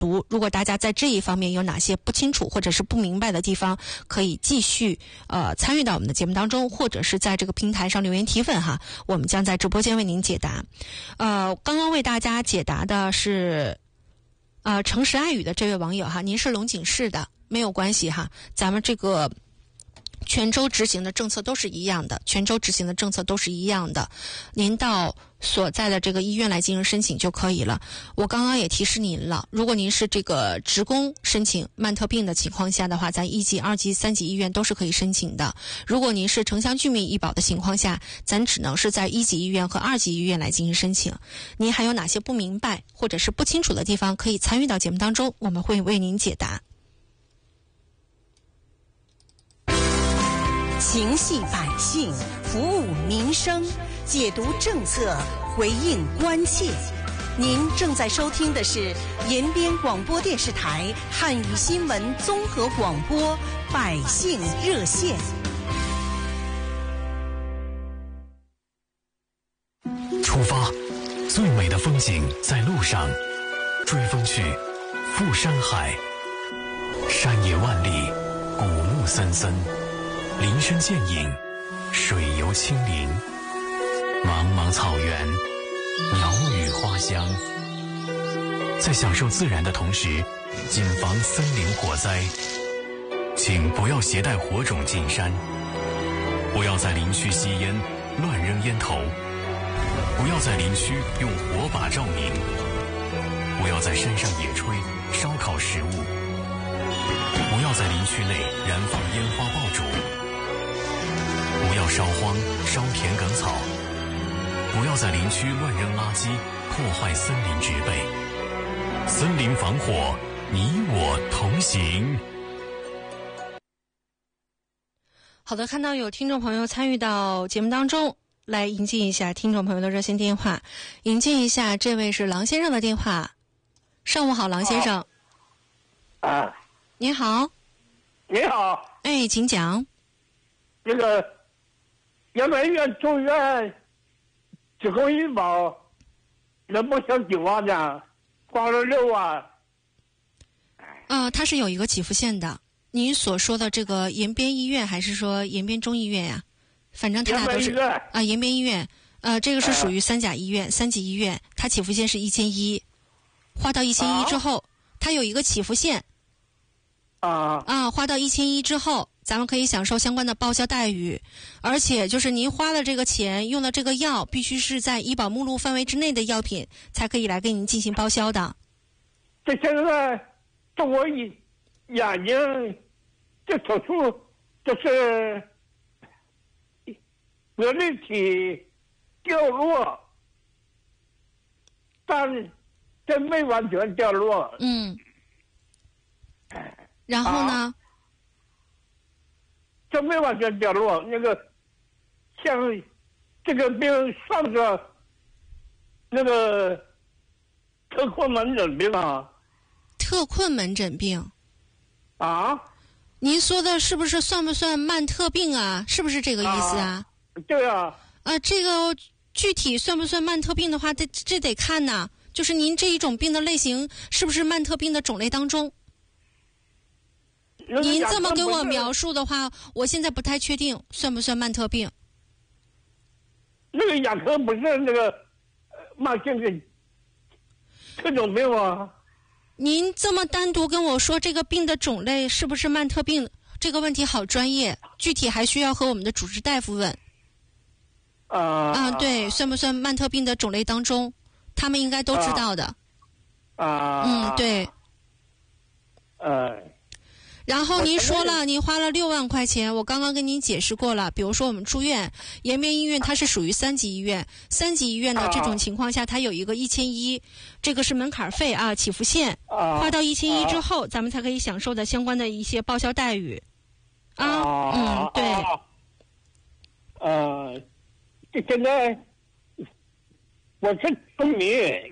读。如果大家在这一方面有哪些不清楚或者是不明白的地方，可以继续参与到我们的节目当中，或者是在这个平台上留言提问哈，我们将在直播间为您解答。刚刚为大家解答的是诚实爱语的这位网友哈，您是龙井市的，没有关系哈，咱们这个全州执行的政策都是一样的，您到所在的这个医院来进行申请就可以了。我刚刚也提示您了，如果您是这个职工申请曼特病的情况下的话，咱1级、2级、3级医院都是可以申请的。如果您是城乡居民医保的情况下，咱只能是在1级医院和2级医院来进行申请。您还有哪些不明白或者是不清楚的地方，可以参与到节目当中，我们会为您解答。 情系百姓，服务民生，解读政策，回应关切。您正在收听的是延边广播电视台汉语新闻综合广播百姓热线。 出发，最美的风景在路上，追风去，赴山海，山野万里，古木森森，林深见影，水游清灵，茫茫草原，鸟语花香。在享受自然的同时，谨防森林火灾。请不要携带火种进山，不要在林区吸烟、乱扔烟头，不要在林区用火把照明，不要在山上野炊、烧烤食物，不要在林区内燃放烟花爆竹，不要烧荒、烧田埂草，不要在林区乱扔垃圾，破坏森林植被。森林防火，你我同行。 好的，看到有听众朋友参与到节目当中，来迎接一下听众朋友的热线电话。迎接一下，这位是郎先生的电话。上午好，郎先生。您好。 你好。 哎，请讲。 这个延边医院住院职工医保能不交9万呢？花了6万。 它是有一个起付线的。您所说的这个延边医院还是说延边中医院呀？反正它俩都是延边医院。这个是属于3甲医院、3级医院，它起付线是1100，花到1100之后，它有一个起付线。花到1100之后，咱们可以享受相关的报销待遇，而且就是您花了这个钱，用的这个药，必须是在医保目录范围之内的药品，才可以来给您进行报销的。 这现在这我眼睛这手术就是隔离体掉落，但这没完全掉落。 然后呢？ 这没完全掉落，那个像这个病算个那个特困门诊病啊。 特困门诊病。您说的是不是算不算曼特病啊？是不是这个意思啊？ 对啊。 这个具体算不算曼特病的话，这得看呐。就是您这一种病的类型是不是曼特病的种类当中？您这么给我描述的话，我现在不太确定算不算曼特病。 那个眼科不是那个慢性的特种病吗？ 您这么单独跟我说这个病的种类是不是曼特病，这个问题好专业，具体还需要和我们的主治大夫问。对，算不算曼特病的种类当中，他们应该都知道的。对。然后您说了，您花了6万块钱，我刚刚跟您解释过了。比如说我们住院，延边医院它是属于3级医院，3级医院的这种情况下，它有一个1100，这个是门槛费啊，起付线，花到1100之后，咱们才可以享受的相关的一些报销待遇。对。 这现在我是村民，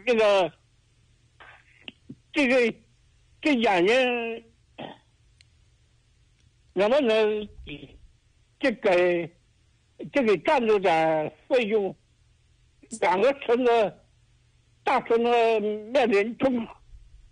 这眼睛能不能这给占着点费用？2个村子，大村子面临中